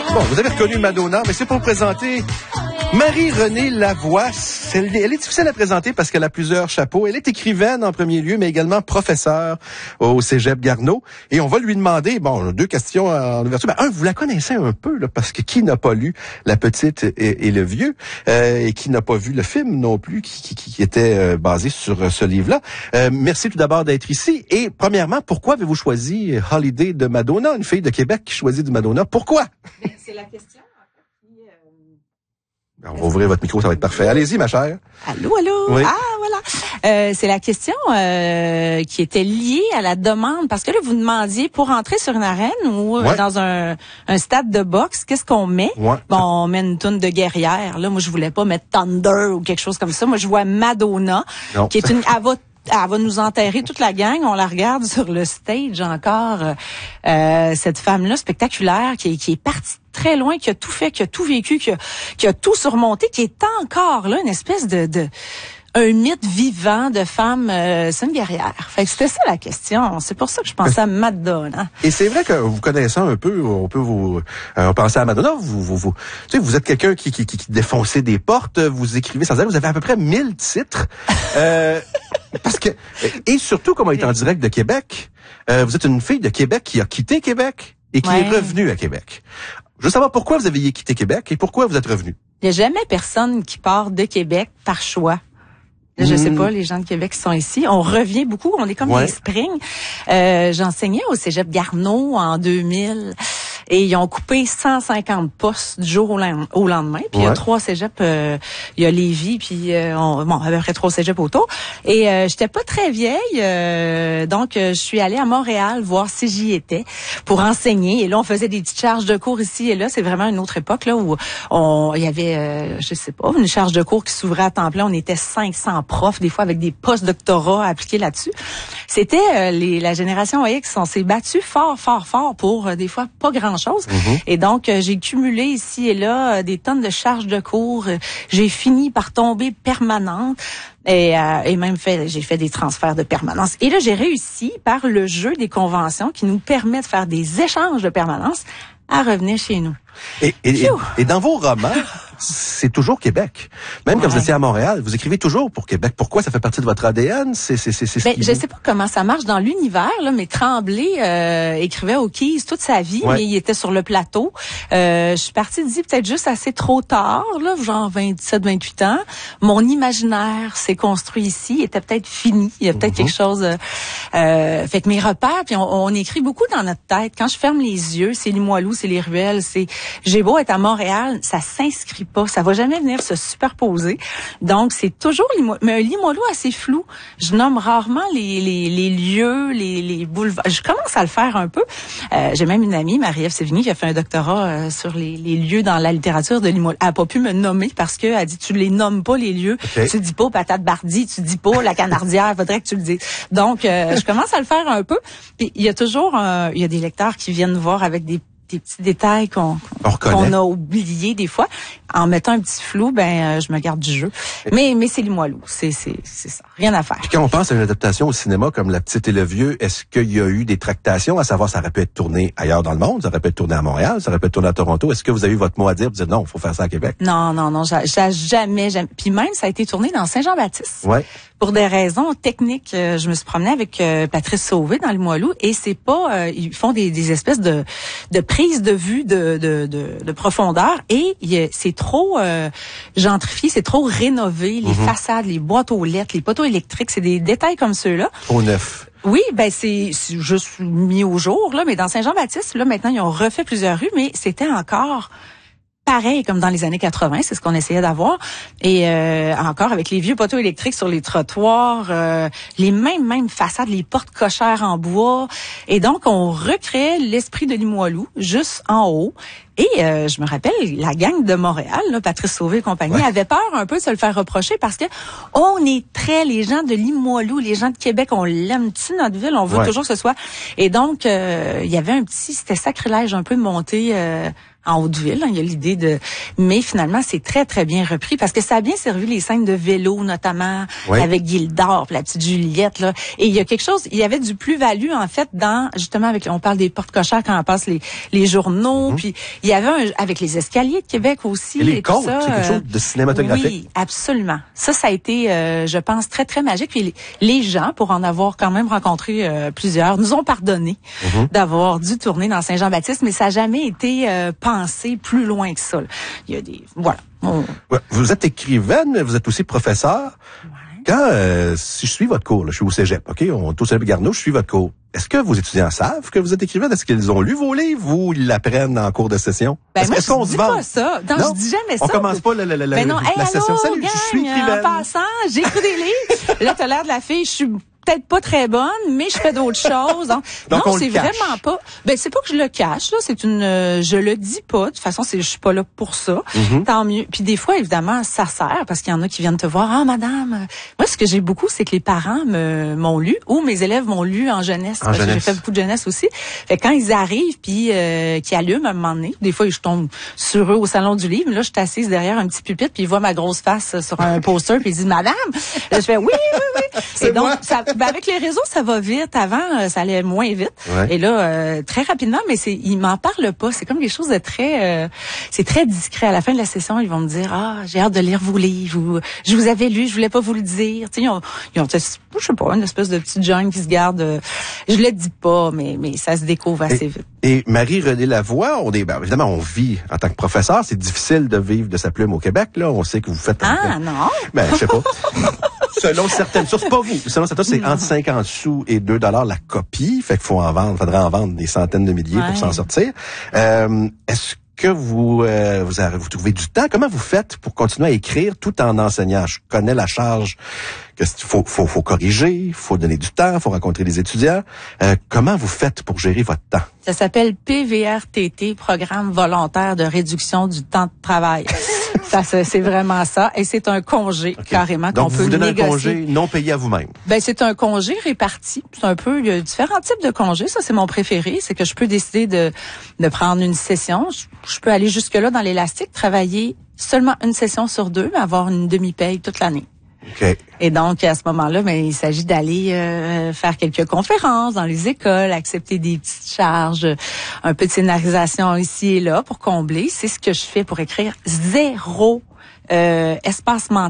Bon, vous avez reconnu Madonna, mais c'est pour présenter Marie-Renée Lavoie. Elle est difficile à présenter parce qu'elle a plusieurs chapeaux. Elle est écrivaine en premier lieu, mais également professeure au Cégep Garneau. Et on va lui demander, bon, deux questions en ouverture. Ben, vous la connaissez un peu, là, parce que qui n'a pas lu La Petite et le Vieux, et qui n'a pas vu le film non plus, qui était basé sur ce livre-là. Merci tout d'abord d'être ici. Et premièrement, pourquoi avez-vous choisi Holiday de Madonna, une fille de Québec qui choisit du Madonna? Pourquoi? C'est la question. On va ouvrir votre micro, ça va être parfait. Allez-y, ma chère. Allô, allô. Oui. Ah, voilà. C'est la question qui était liée à la demande. Parce que là, vous demandiez pour entrer sur une arène ou dans un stade de boxe, qu'est-ce qu'on met? Ouais. Bon, on met une toune de guerrière. Là, moi, je voulais pas mettre Thunder ou quelque chose comme ça. Moi, je vois Madonna, qui est une... Elle va nous enterrer toute la gang. On la regarde sur le stage encore. Cette femme-là spectaculaire qui est partie très loin, qui a tout fait, qui a tout vécu, qui a tout surmonté, qui est encore là, une espèce de un mythe vivant de femme. C'est une guerrière. Fait que c'était ça la question. C'est pour ça que je pensais à Madonna. Et c'est vrai que vous connaissant un peu, on peut vous penser à Madonna. Tu sais, vous êtes quelqu'un qui défonçait des portes. Vous écrivez sans arrêt. Vous avez à peu près 1000 titres. Parce que et surtout, comme on est en direct de Québec, vous êtes une fille de Québec qui a quitté Québec et qui est revenue à Québec. Je veux savoir pourquoi vous aviez quitté Québec et pourquoi vous êtes revenue. Il n'y a jamais personne qui part de Québec par choix. Je sais pas, les gens de Québec qui sont ici. On revient beaucoup. On est comme des springs. J'enseignais au Cégep Garneau en 2000. Et ils ont coupé 150 postes du jour au lendemain. Puis il y a 3 cégeps, il y a Lévis, puis à peu près 3 cégeps autour. Et j'étais pas très vieille, donc je suis allée à Montréal voir si j'y étais pour enseigner. Et là, on faisait des petites charges de cours ici et là. C'est vraiment une autre époque là où il y avait, je sais pas, une charge de cours qui s'ouvrait à temps plein. On était 500 profs, des fois avec des post-doctorats appliqués là-dessus. C'était la génération X, on s'est battu fort pour des fois pas grand-chose. Et donc, j'ai cumulé ici et là des tonnes de charges de cours. J'ai fini par tomber permanente et même j'ai fait des transferts de permanence. Et là, j'ai réussi par le jeu des conventions qui nous permet de faire des échanges de permanence à revenir chez nous. Et dans vos romans, c'est toujours Québec. Même quand vous étiez à Montréal, vous écrivez toujours pour Québec. Pourquoi? Ça fait partie de votre ADN? C'est je sais pas comment ça marche dans l'univers, là, mais Tremblay écrivait au Keys toute sa vie, mais il était sur le plateau. Je suis partie d'ici peut-être juste assez trop tard, là, genre 27, 28 ans. Mon imaginaire s'est construit ici, il était peut-être fini. Il y a peut-être quelque chose... fait que mes repères, puis on écrit beaucoup dans notre tête. Quand je ferme les yeux, c'est Limoilou, c'est les ruelles, j'ai beau être à Montréal, ça s'inscrit pas, ça va jamais venir se superposer. Donc c'est toujours mais un Limoilou assez flou. Je nomme rarement les lieux, les boulevards. Je commence à le faire un peu. J'ai même une amie, Marie-Ève Sévigny, qui a fait un doctorat sur les lieux dans la littérature de Limoilou. Elle a pas pu me nommer parce que elle dit tu les nommes pas les lieux. Tu dis pas Patate Bardi, tu dis pas la Canardière, faudrait que tu le dises. Donc je commence à le faire un peu. Puis il y a toujours il y a des lecteurs qui viennent voir avec des petits détails qu'on a oubliés des fois. En mettant un petit flou, je me garde du jeu. Mais c'est Limoilou, c'est ça. Rien à faire. Puis quand on pense à une adaptation au cinéma comme La Petite et le Vieux, est-ce qu'il y a eu des tractations, à savoir ça aurait pu être tourné ailleurs dans le monde, ça aurait pu être tourné à Montréal, ça aurait pu être tourné à Toronto? Est-ce que vous avez eu votre mot à dire? Vous dites non, il faut faire ça à Québec? Non, jamais. Puis même, ça a été tourné dans Saint-Jean-Baptiste. Ouais. Pour des raisons techniques, je me suis promenée avec Patrice Sauvé dans Limoilou et c'est pas ils font des espèces de prises de vue de profondeur et c'est trop gentrifié, c'est trop rénové, les façades, les boîtes aux lettres, les poteaux électriques, c'est des détails comme ceux-là. Au neuf. Oui, c'est juste mis au jour là, mais dans Saint-Jean-Baptiste là maintenant ils ont refait plusieurs rues mais c'était encore pareil comme dans les années 80, c'est ce qu'on essayait d'avoir. Et encore avec les vieux poteaux électriques sur les trottoirs, les mêmes façades, les portes cochères en bois. Et donc, on recréait l'esprit de Limoilou juste en haut. Et je me rappelle, la gang de Montréal, là, Patrice Sauvé et compagnie, avait peur un peu de se le faire reprocher parce que on est les gens de Limoilou, les gens de Québec, on l'aime-tu notre ville, on veut toujours que ce soit. Et donc, il y avait c'était sacrilège un peu de monter en Haute-Ville. Il y a l'idée de... Mais finalement, c'est très, très bien repris parce que ça a bien servi les scènes de vélo, notamment avec Gildor, la petite Juliette. Là. Et il y a quelque chose... Il y avait du plus-value, en fait, dans... Justement, avec on parle des porte-cochères quand on passe les journaux. Puis il y avait avec les escaliers de Québec aussi. Et les contes, c'est quelque chose de cinématographique. Oui, absolument. Ça a été, je pense, très, très magique. Puis les gens, pour en avoir quand même rencontré plusieurs, nous ont pardonné d'avoir dû tourner dans Saint-Jean-Baptiste, mais ça n'a jamais été pensé plus loin que ça. Il y a des... Voilà. Vous êtes écrivaine, mais vous êtes aussi professeur. Quand, si je suis votre cours, là, je suis au cégep, OK? On est au cégep Garneau, je suis votre cours. Est-ce que vos étudiants savent que vous êtes écrivaine? Est-ce qu'ils ont lu vos livres ou ils l'apprennent en cours de session? Est-ce qu'on se vend? Pas ça. Non, je dis jamais ça. On commence pas la session. Salut, gang, je suis écrivaine. En passant, j'écris des livres. Là, t'as l'air de la fille, je suis peut-être pas très bonne, mais je fais d'autres choses. Donc non, c'est vraiment pas. C'est pas que je le cache, là. C'est je le dis pas. De toute façon, je suis pas là pour ça. Tant mieux. Puis des fois, évidemment, ça sert parce qu'il y en a qui viennent te voir. Ah, madame. Moi, ce que j'ai beaucoup, c'est que les parents m'ont lu ou mes élèves m'ont lu en jeunesse. Parce que j'ai fait beaucoup de jeunesse aussi. Fait que quand ils arrivent puis qu'ils allument à un moment donné, des fois, je tombe sur eux au salon du livre. Là, je suis assise derrière un petit pupitre puis ils voient ma grosse face sur un poster puis ils disent madame. Là, je fais oui. Et donc, avec les réseaux, ça va vite. Avant, ça allait moins vite. Et là, très rapidement, mais ils m'en parlent pas. C'est comme quelque chose de très, c'est très discret. À la fin de la session, ils vont me dire, j'ai hâte de lire vos livres. Je vous avais lu, je voulais pas vous le dire. Tu sais, ils ont, je sais pas, une espèce de petite jungle qui se garde. Je le dis pas, mais ça se découvre assez vite. Et Marie-Renée Lavoie, évidemment, on vit en tant que professeur. C'est difficile de vivre de sa plume au Québec. Là, on sait que vous faites. Non. Je sais pas. Selon certaines sources, pas vous. Selon certaines sources, c'est entre 50 sous et 2 $ la copie. Fait qu'il faudrait en vendre des centaines de milliers pour s'en sortir. Est-ce que vous trouvez du temps? Comment vous faites pour continuer à écrire tout en enseignant? Je connais la charge que faut corriger, faut donner du temps, faut rencontrer les étudiants. Comment vous faites pour gérer votre temps? Ça s'appelle PVRTT, Programme volontaire de réduction du temps de travail. C'est vraiment ça. Et c'est un congé, carrément, qu'on peut négocier. Donc, vous donnez un congé non payé à vous-même? C'est un congé réparti. C'est un peu, il y a différents types de congés. Ça, c'est mon préféré. C'est que je peux décider de prendre une session. Je peux aller jusque-là dans l'élastique, travailler seulement une session sur 2, mais avoir une demi-paye toute l'année. Okay. Et donc, à ce moment-là, il s'agit d'aller faire quelques conférences dans les écoles, accepter des petites charges, un peu de scénarisation ici et là pour combler. C'est ce que je fais pour écrire zéro espace mental.